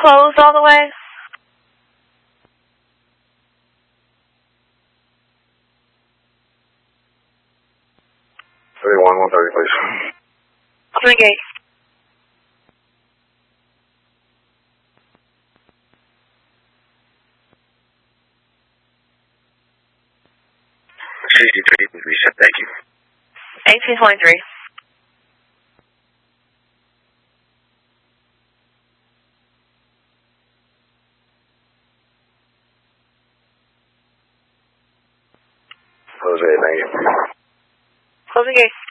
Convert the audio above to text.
closed all the way? 130, please. Swing gate. Reset, thank you. 1823. Jose, thank you. Closing gate.